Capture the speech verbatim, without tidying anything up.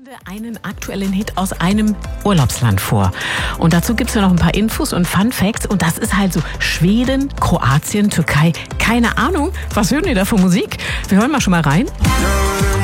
Einen aktuellen Hit aus einem Urlaubsland vor. Und dazu gibt es ja noch ein paar Infos und Fun Facts. Und das ist halt so Schweden, Kroatien, Türkei. Keine Ahnung, was hören wir da für Musik? Wir hören mal schon mal rein.